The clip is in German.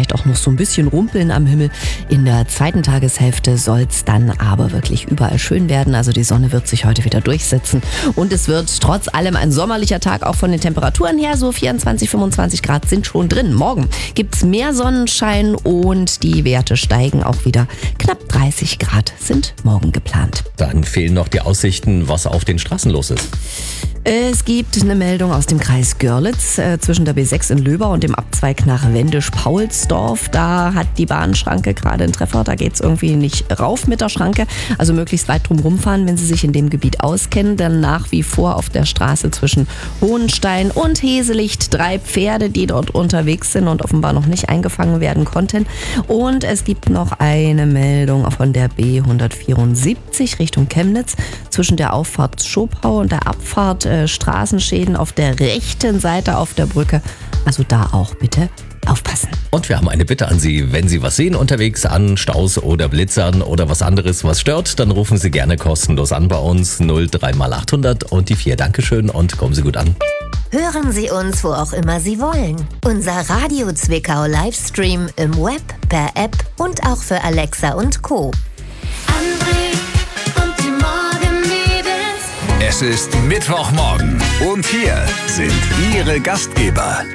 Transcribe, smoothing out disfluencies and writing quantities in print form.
vielleicht auch noch so ein bisschen rumpeln am Himmel. In der zweiten Tageshälfte soll es dann aber wirklich überall schön werden. Also die Sonne wird sich heute wieder durchsetzen und es wird trotz allem ein sommerlicher Tag, auch von den Temperaturen her. So 24, 25 Grad sind schon drin. Morgen gibt es mehr Sonnenschein und die Werte steigen auch wieder. Knapp 30 Grad sind morgen geplant. Dann fehlen noch die Aussichten, was auf den Straßen los ist. Es gibt eine Meldung aus dem Kreis Görlitz zwischen der B6 in Löber und dem Abzweig nach Wendisch-Paulsdorf. Da hat die Bahnschranke gerade einen Treffer. Da geht es irgendwie nicht rauf mit der Schranke. Also möglichst weit drum rumfahren, wenn Sie sich in dem Gebiet auskennen. Dann nach wie vor auf der Straße zwischen Hohenstein und Heselicht 3 Pferde, die dort unterwegs sind und offenbar noch nicht eingefangen werden konnten. Und es gibt noch eine Meldung von der B174 Richtung Chemnitz zwischen der Auffahrt Schopau und der Abfahrt Straßenschäden auf der rechten Seite auf der Brücke. Also da auch bitte aufpassen. Und wir haben eine Bitte an Sie. Wenn Sie was sehen unterwegs an Staus oder Blitzern oder was anderes, was stört, dann rufen Sie gerne kostenlos an bei uns 03 mal 800 und die 4. Dankeschön und kommen Sie gut an. Hören Sie uns, wo auch immer Sie wollen. Unser Radio Zwickau Livestream im Web, per App und auch für Alexa und Co. André und die Morgenmädels. Es ist Mittwochmorgen und hier sind Ihre Gastgeber